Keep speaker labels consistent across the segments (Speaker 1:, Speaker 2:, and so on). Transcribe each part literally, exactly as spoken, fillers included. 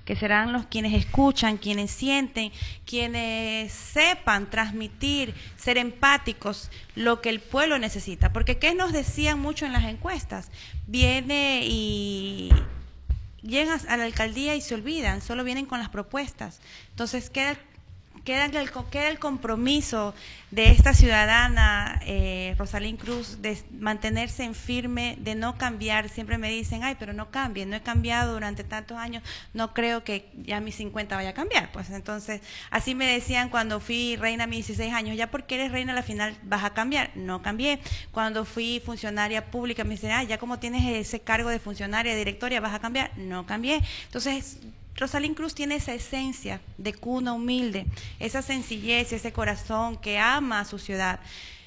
Speaker 1: que serán los quienes escuchan, quienes sienten, quienes sepan transmitir, ser empáticos, lo que el pueblo necesita. Porque ¿qué nos decían mucho en las encuestas? Viene y llegan a la alcaldía y se olvidan, solo vienen con las propuestas. Entonces queda Queda el, queda el compromiso de esta ciudadana, eh, Rosalín Cruz, de mantenerse en firme, de no cambiar. Siempre me dicen, ay, pero no cambie, no he cambiado durante tantos años, no creo que ya a mis cincuenta vaya a cambiar. Pues entonces, así me decían cuando fui reina a mis dieciséis años, ya porque eres reina a la final vas a cambiar. No cambié. Cuando fui funcionaria pública, me dicen, ay, ya como tienes ese cargo de funcionaria, directoria, vas a cambiar. No cambié. Entonces, Rosalín Cruz tiene esa esencia de cuna humilde, esa sencillez, ese corazón que ama a su ciudad,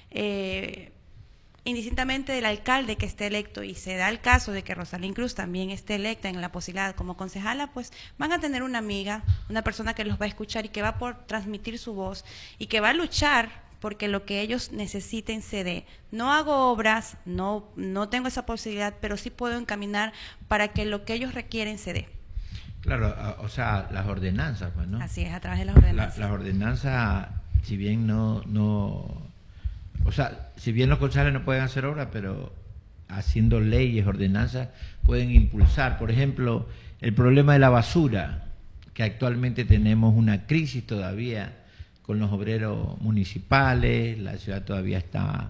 Speaker 1: eh, indistintamente del alcalde que esté electo, y se da el caso de que Rosalín Cruz también esté electa en la posibilidad como concejala, pues van a tener una amiga, una persona que los va a escuchar y que va a por transmitir su voz y que va a luchar porque lo que ellos necesiten se dé. No hago obras, no, no tengo esa posibilidad, pero sí puedo encaminar para que lo que ellos requieren se dé.
Speaker 2: Claro, o sea, las ordenanzas, pues, ¿no?
Speaker 1: Así es, a través de las ordenanzas.
Speaker 2: La, las ordenanzas, si bien no, no, o sea, si bien los concejales no pueden hacer obras, pero haciendo leyes, ordenanzas, pueden impulsar. Por ejemplo, el problema de la basura, que actualmente tenemos una crisis todavía con los obreros municipales, la ciudad todavía está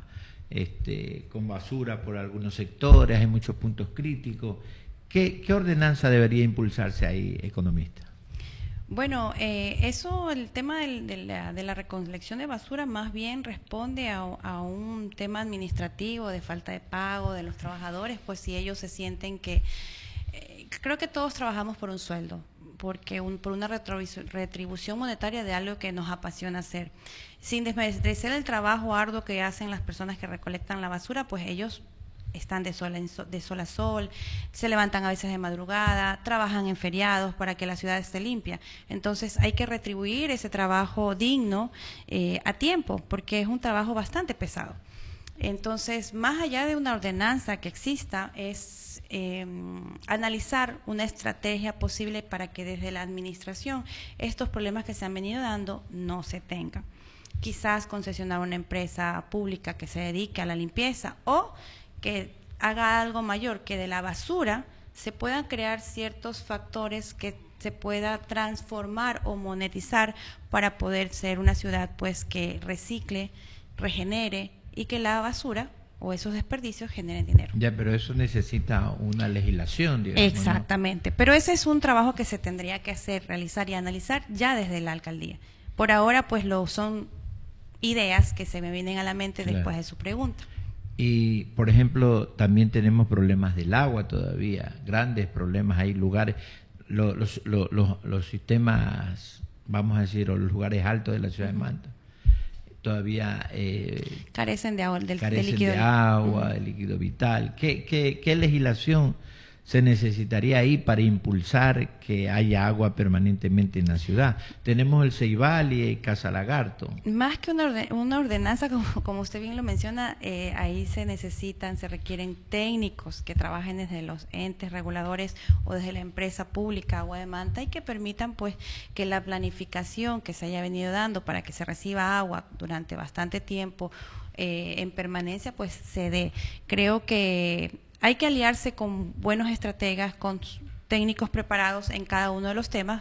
Speaker 2: este, con basura por algunos sectores, hay muchos puntos críticos. ¿Qué, qué ordenanza debería impulsarse ahí, economista?
Speaker 1: Bueno, eh, eso, el tema del, de, la, de la recolección de basura más bien responde a, a un tema administrativo de falta de pago de los trabajadores, pues si ellos se sienten que, eh, creo que todos trabajamos por un sueldo, porque un, por una retribución monetaria de algo que nos apasiona hacer. Sin desmerecer el trabajo arduo que hacen las personas que recolectan la basura, pues ellos están de sol, en sol, de sol a sol, se levantan a veces de madrugada, trabajan en feriados para que la ciudad esté limpia. Entonces hay que retribuir ese trabajo digno eh, a tiempo, porque es un trabajo bastante pesado. Entonces, más allá de una ordenanza que exista, es eh, analizar una estrategia posible para que desde la administración estos problemas que se han venido dando no se tengan. Quizás concesionar una empresa pública que se dedique a la limpieza o que haga algo mayor, que de la basura se puedan crear ciertos factores que se pueda transformar o monetizar para poder ser una ciudad pues que recicle, regenere y que la basura o esos desperdicios generen dinero.
Speaker 2: Ya, pero eso necesita una legislación, digamos.
Speaker 1: Exactamente, ¿no? Pero ese es un trabajo que se tendría que hacer, realizar y analizar ya desde la alcaldía. Por ahora pues lo son ideas que se me vienen a la mente claro. Después de su pregunta.
Speaker 2: Y, por ejemplo, también tenemos problemas del agua todavía, grandes problemas. Hay lugares, los, los, los, los sistemas, vamos a decir, o los lugares altos de la ciudad uh-huh. de Manta, todavía eh,
Speaker 1: carecen de agua, del,
Speaker 2: carecen
Speaker 1: del líquido,
Speaker 2: de agua,
Speaker 1: uh-huh.
Speaker 2: de líquido vital. ¿Qué, qué, qué legislación se necesitaría ahí para impulsar que haya agua permanentemente en la ciudad? Tenemos el Ceibal y Casa Lagarto.
Speaker 1: Más que una, orden, una ordenanza, como, como usted bien lo menciona, eh, ahí se necesitan, se requieren técnicos que trabajen desde los entes reguladores o desde la empresa pública Agua de Manta y que permitan pues que la planificación que se haya venido dando para que se reciba agua durante bastante tiempo eh, en permanencia pues se dé. Creo que hay que aliarse con buenos estrategas, con técnicos preparados en cada uno de los temas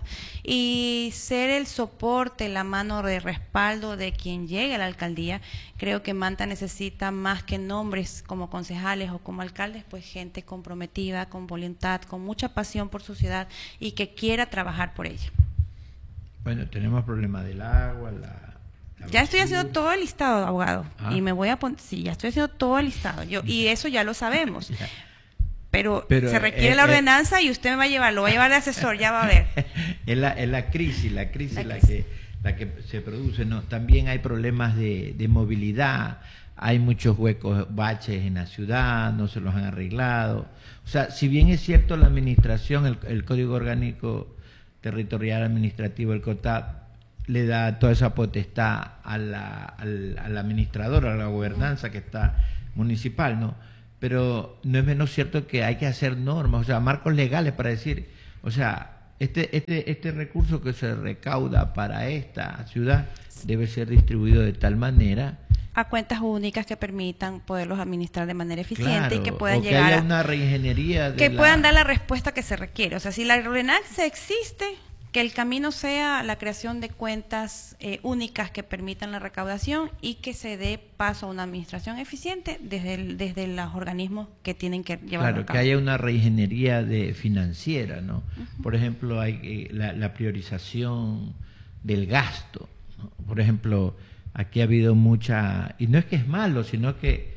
Speaker 1: y ser el soporte, la mano de respaldo de quien llegue a la alcaldía. Creo que Manta necesita más que nombres como concejales o como alcaldes, pues gente comprometida, con voluntad, con mucha pasión por su ciudad y que quiera trabajar por ella.
Speaker 2: Bueno, tenemos problemas del agua, la...
Speaker 1: Ya estoy haciendo todo el listado, abogado,
Speaker 2: ah.
Speaker 1: y me voy a poner, sí, ya estoy haciendo todo el listado, yo y eso ya lo sabemos, pero, pero se requiere eh, la ordenanza eh, y usted me va a llevar, lo va a llevar de asesor, ya va a ver.
Speaker 2: Es la, es la crisis, la crisis la,
Speaker 1: la,
Speaker 2: crisis. la, que, la que se produce, ¿no? También hay problemas de, de movilidad, hay muchos huecos, baches en la ciudad, no se los han arreglado. O sea, si bien es cierto la administración, el, el Código Orgánico Territorial Administrativo, el COTAD, le da toda esa potestad a la, al, al administrador, a la gobernanza que está municipal, ¿no? Pero no es menos cierto que hay que hacer normas, o sea, marcos legales para decir, o sea, este, este, este recurso que se recauda para esta ciudad debe ser distribuido de tal manera
Speaker 1: a cuentas únicas que permitan poderlos administrar de manera eficiente,
Speaker 2: claro,
Speaker 1: y que puedan
Speaker 2: o que
Speaker 1: llegar
Speaker 2: haya
Speaker 1: a
Speaker 2: una reingeniería de
Speaker 1: que
Speaker 2: la...
Speaker 1: puedan dar la respuesta que se requiere. O sea, si la RENAC existe, que el camino sea la creación de cuentas eh, únicas que permitan la recaudación y que se dé paso a una administración eficiente desde el, desde los organismos que tienen que llevarlo
Speaker 2: Claro,
Speaker 1: a cabo.
Speaker 2: que haya una reingeniería de financiera, ¿no?
Speaker 1: Uh-huh.
Speaker 2: Por ejemplo, hay eh, la, la priorización del gasto, ¿no? Por ejemplo, aquí ha habido mucha, y no es que es malo, sino que